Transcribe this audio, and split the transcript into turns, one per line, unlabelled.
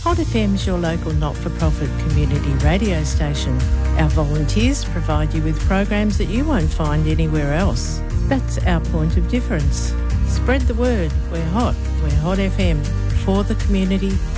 Hot FM is your local not-for-profit community radio station. Our volunteers provide you with programs that you won't find anywhere else. That's our point of difference. Spread the word. We're Hot FM. For the community,